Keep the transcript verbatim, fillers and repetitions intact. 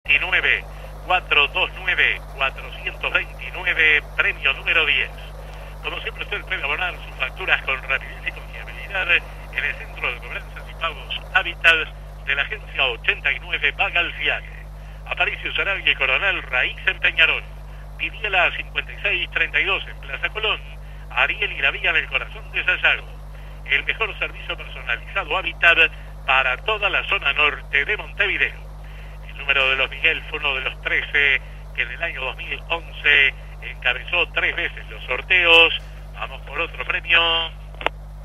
veintinueve, cuatrocientos veintinueve, cuatrocientos veintinueve, premio número diez. Como siempre, usted puede abonar sus facturas con rapidez y confiabilidad en el Centro de Cobranzas y Pagos Hábitat de la Agencia ochenta y nueve Bagalciaque. Aparicio Sarabia y Coronel Raíz en Peñarol. Vidiela cincuenta y seis treinta y dos en Plaza Colón. Ariel y la Vía del Corazón de Sayago. El mejor servicio personalizado Hábitat para toda la zona norte de Montevideo. El número de los Miguel fue uno de los trece que en el año dos mil once encabezó tres veces los sorteos. Vamos por otro premio.